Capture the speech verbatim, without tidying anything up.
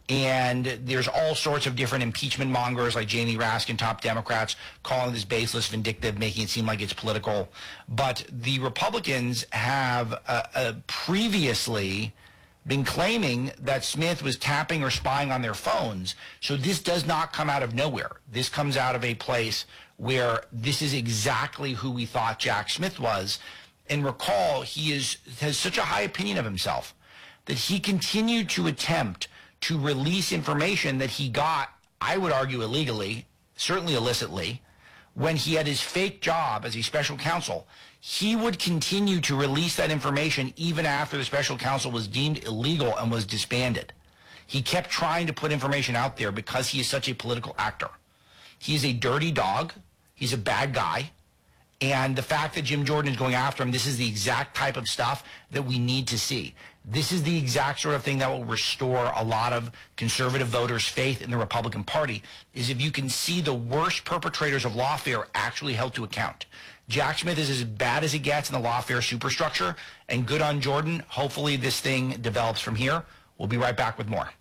And there's all sorts of different impeachment mongers like Jamie Raskin, top Democrats, calling this baseless, vindictive, making it seem like it's political. But the Republicans have uh, uh, previously been claiming that Smith was tapping or spying on their phones. So this does not come out of nowhere. This comes out of a place where this is exactly who we thought Jack Smith was. And recall, he is has such a high opinion of himself that he continued to attempt to release information that he got, I would argue illegally, certainly illicitly, when he had his fake job as a special counsel. He would continue to release that information even after the special counsel was deemed illegal and was disbanded. He kept trying to put information out there because he is such a political actor. He is a dirty dog. He's a bad guy. And the fact that Jim Jordan is going after him, this is the exact type of stuff that we need to see. This is the exact sort of thing that will restore a lot of conservative voters' faith in the Republican Party, is if you can see the worst perpetrators of lawfare actually held to account. Jack Smith is as bad as it gets in the lawfare superstructure, and good on Jordan. Hopefully this thing develops from here. We'll be right back with more.